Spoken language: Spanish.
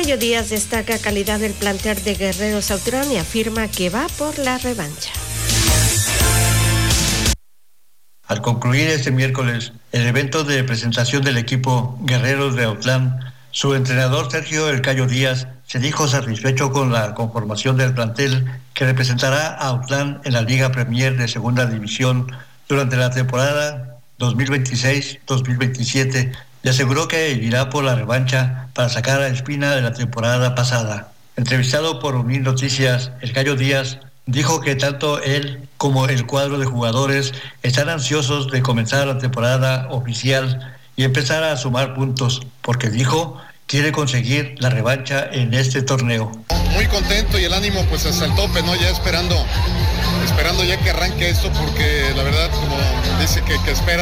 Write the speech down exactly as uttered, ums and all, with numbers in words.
Cayo Díaz destaca calidad del plantel de Guerreros Autlán y afirma que va por la revancha. Al concluir este miércoles el evento de presentación del equipo Guerreros de Autlán, su entrenador Sergio El Cayo Díaz se dijo satisfecho con la conformación del plantel que representará a Autlán en la Liga Premier de Segunda División durante la temporada dos mil veintiséis dos mil veintisiete y aseguró que irá por la revancha para sacar a Espina de la temporada pasada. Entrevistado por Unir Noticias, El Cayo Díaz dijo que tanto él como el cuadro de jugadores están ansiosos de comenzar la temporada oficial y empezar a sumar puntos, porque dijo quiere conseguir la revancha en este torneo. Muy contento y el ánimo pues hasta el tope, ¿no? Ya esperando, esperando ya que arranque esto, porque la verdad, como dice que, que espera